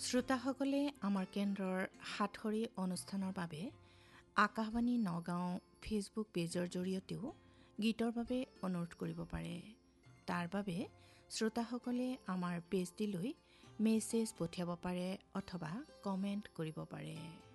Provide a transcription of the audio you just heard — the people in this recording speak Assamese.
শ্ৰোতাসকলে আমাৰ কেন্দ্ৰৰ সাতসৰী অনুষ্ঠানৰ বাবে আকাশবাণী নগাঁও ফেচবুক পেজৰ জৰিয়তেও গীতৰ বাবে অনুৰোধ কৰিব পাৰে। তাৰ বাবে শ্ৰোতাসকলে আমাৰ পেজটিলৈ মেছেজ পঠিয়াব পাৰে অথবা কমেণ্ট কৰিব পাৰে।